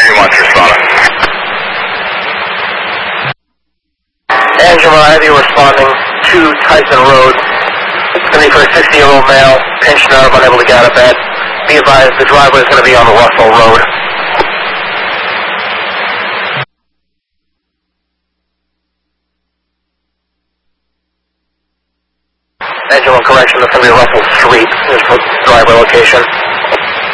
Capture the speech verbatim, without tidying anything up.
three one, responding. Angela, I have you responding to Tyson Road. It's going to be for a sixty-year-old male, pinched nerve, unable to get out of bed. Be advised, the driveway is going to be on Russell Road. Angela, correction, that's going to be Russell Street. Here's the driveway location.